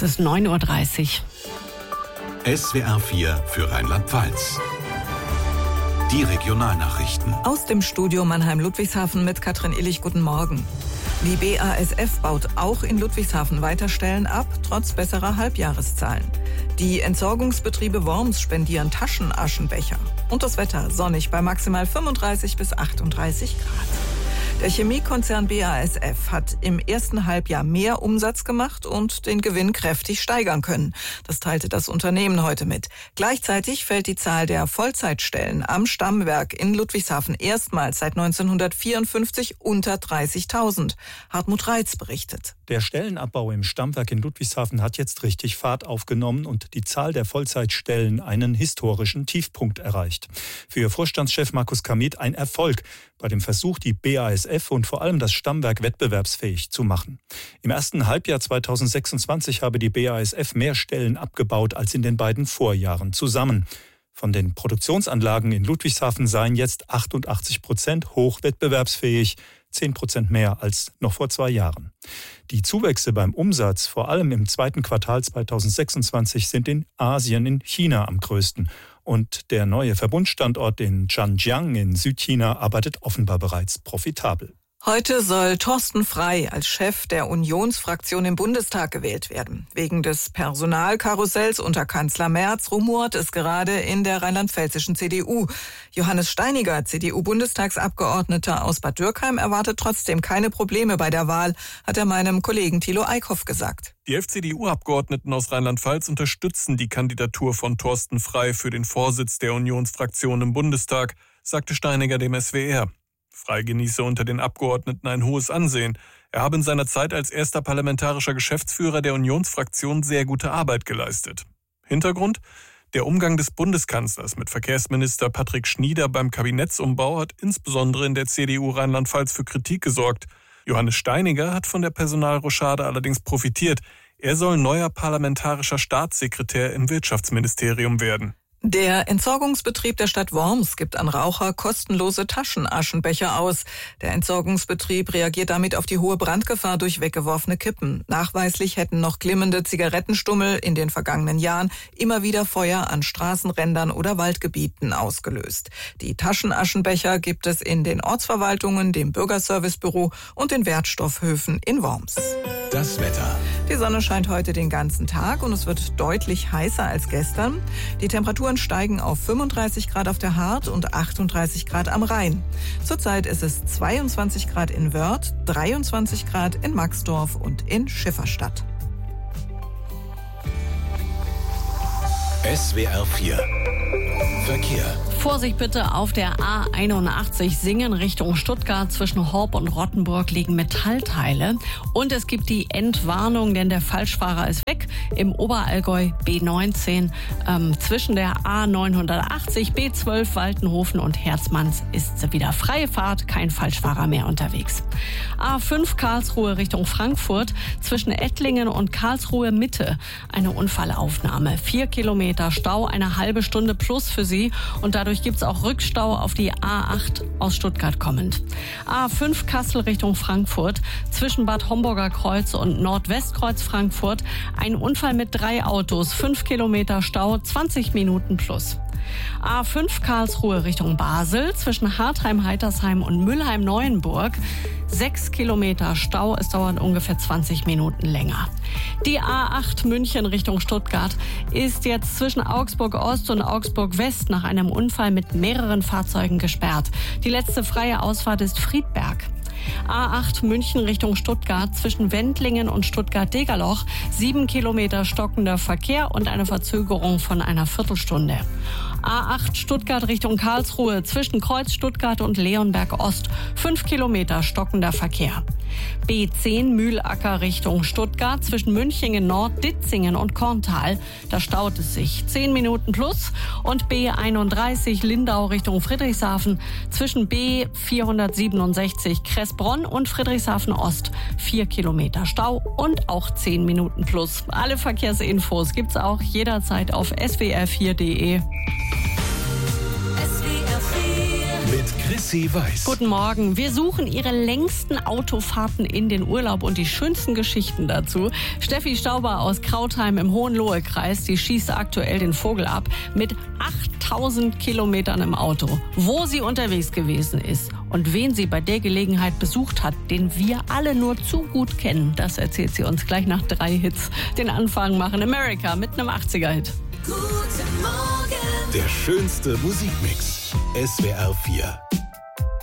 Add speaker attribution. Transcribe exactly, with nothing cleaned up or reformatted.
Speaker 1: ist neun Uhr dreißig.
Speaker 2: S W R vier für Rheinland-Pfalz. Die Regionalnachrichten.
Speaker 3: Aus dem Studio Mannheim-Ludwigshafen mit Katrin Illich. Guten Morgen. Die B A S F baut auch in Ludwigshafen weiter Stellen ab, trotz besserer Halbjahreszahlen. Die Entsorgungsbetriebe Worms spendieren Taschenaschenbecher. Und das Wetter sonnig bei maximal fünfunddreißig bis achtunddreißig Grad. Der Chemiekonzern B A S F hat im ersten Halbjahr mehr Umsatz gemacht und den Gewinn kräftig steigern können. Das teilte das Unternehmen heute mit. Gleichzeitig fällt die Zahl der Vollzeitstellen am Stammwerk in Ludwigshafen erstmals seit neunzehnhundertvierundfünfzig unter dreißigtausend. Hartmut Reitz berichtet.
Speaker 4: Der Stellenabbau im Stammwerk in Ludwigshafen hat jetzt richtig Fahrt aufgenommen und die Zahl der Vollzeitstellen einen historischen Tiefpunkt erreicht. Für Vorstandschef Markus Kamit ein Erfolg bei dem Versuch, die B A S F und vor allem das Stammwerk wettbewerbsfähig zu machen. Im ersten Halbjahr zweitausendsechsundzwanzig habe die B A S F mehr Stellen abgebaut als in den beiden Vorjahren zusammen. Von den Produktionsanlagen in Ludwigshafen seien jetzt achtundachtzig Prozent hochwettbewerbsfähig, zehn Prozent mehr als noch vor zwei Jahren. Die Zuwächse beim Umsatz, vor allem im zweiten Quartal zweitausendsechsundzwanzig, sind in Asien, in China am größten. Und der neue Verbundstandort in Zhanjiang in Südchina arbeitet offenbar bereits profitabel.
Speaker 3: Heute soll Thorsten Frey als Chef der Unionsfraktion im Bundestag gewählt werden. Wegen des Personalkarussells unter Kanzler Merz rumort es gerade in der rheinland-pfälzischen C D U. Johannes Steiniger, C D U-Bundestagsabgeordneter aus Bad Dürkheim, erwartet trotzdem keine Probleme bei der Wahl, hat er meinem Kollegen Thilo Eickhoff gesagt.
Speaker 5: Die elf C D U-Abgeordneten aus Rheinland-Pfalz unterstützen die Kandidatur von Thorsten Frey für den Vorsitz der Unionsfraktion im Bundestag, sagte Steiniger dem S W R. Frey genieße unter den Abgeordneten ein hohes Ansehen. Er habe in seiner Zeit als erster parlamentarischer Geschäftsführer der Unionsfraktion sehr gute Arbeit geleistet. Hintergrund? Der Umgang des Bundeskanzlers mit Verkehrsminister Patrick Schnieder beim Kabinettsumbau hat insbesondere in der C D U Rheinland-Pfalz für Kritik gesorgt. Johannes Steiniger hat von der Personalrochade allerdings profitiert. Er soll neuer parlamentarischer Staatssekretär im Wirtschaftsministerium werden.
Speaker 3: Der Entsorgungsbetrieb der Stadt Worms gibt an Raucher kostenlose Taschenaschenbecher aus. Der Entsorgungsbetrieb reagiert damit auf die hohe Brandgefahr durch weggeworfene Kippen. Nachweislich hätten noch glimmende Zigarettenstummel in den vergangenen Jahren immer wieder Feuer an Straßenrändern oder Waldgebieten ausgelöst. Die Taschenaschenbecher gibt es in den Ortsverwaltungen, dem Bürgerservicebüro und den Wertstoffhöfen in Worms.
Speaker 2: Das Wetter.
Speaker 3: Die Sonne scheint heute den ganzen Tag und es wird deutlich heißer als gestern. Die Temperaturen steigen auf fünfunddreißig Grad auf der Hart und achtunddreißig Grad am Rhein. Zurzeit ist es zweiundzwanzig Grad in Wörth, dreiundzwanzig Grad in Maxdorf und in Schifferstadt.
Speaker 2: S W R vier Verkehr.
Speaker 1: Vorsicht bitte auf der A einundachtzig Singen Richtung Stuttgart. Zwischen Horb und Rottenburg liegen Metallteile. Und es gibt die Entwarnung, denn der Falschfahrer ist weg. Im Oberallgäu B neunzehn ähm, zwischen der A neunhundertachtzig, B zwölf Waltenhofen und Herzmanns ist wieder freie Fahrt, kein Falschfahrer mehr unterwegs. A fünf Karlsruhe Richtung Frankfurt zwischen Ettlingen und Karlsruhe Mitte eine Unfallaufnahme. Vier Kilometer Stau, eine halbe Stunde plus für Sie und dadurch gibt es auch Rückstau auf die A acht aus Stuttgart kommend. A fünf Kassel Richtung Frankfurt zwischen Bad Homburger Kreuz und Nordwestkreuz Frankfurt ein Unfall mit drei Autos, fünf Kilometer Stau, zwanzig Minuten plus. A fünf Karlsruhe Richtung Basel zwischen Hartheim-Heitersheim und Mülheim-Neuenburg. Sechs Kilometer Stau, es dauert ungefähr zwanzig Minuten länger. Die A acht München Richtung Stuttgart ist jetzt zwischen Augsburg Ost und Augsburg West nach einem Unfall mit mehreren Fahrzeugen gesperrt. Die letzte freie Ausfahrt ist Friedberg. A acht München Richtung Stuttgart zwischen Wendlingen und Stuttgart-Degerloch. Sieben Kilometer stockender Verkehr und eine Verzögerung von einer Viertelstunde. A acht Stuttgart Richtung Karlsruhe zwischen Kreuz Stuttgart und Leonberg Ost. Fünf Kilometer stockender Verkehr. B zehn Mühlacker Richtung Stuttgart zwischen Münchingen Nord, Ditzingen und Korntal. Da staut es sich. Zehn Minuten plus. Und B einunddreißig Lindau Richtung Friedrichshafen zwischen B vierhundertsiebenundsechzig Kressbronn und Friedrichshafen Ost. Vier Kilometer Stau und auch zehn Minuten plus. Alle Verkehrsinfos gibt's auch jederzeit auf s w r vier punkt d e.
Speaker 2: Mit Chris Steffi weiß.
Speaker 1: Guten Morgen. Wir suchen Ihre längsten Autofahrten in den Urlaub und die schönsten Geschichten dazu. Steffi Stauber aus Krautheim im Hohenlohe-Kreis, die schießt aktuell den Vogel ab mit achttausend Kilometern im Auto. Wo sie unterwegs gewesen ist und wen sie bei der Gelegenheit besucht hat, den wir alle nur zu gut kennen, das erzählt sie uns gleich nach drei Hits. Den Anfang machen America mit einem achtziger-Hit.
Speaker 2: Der schönste Musikmix. S W R vier.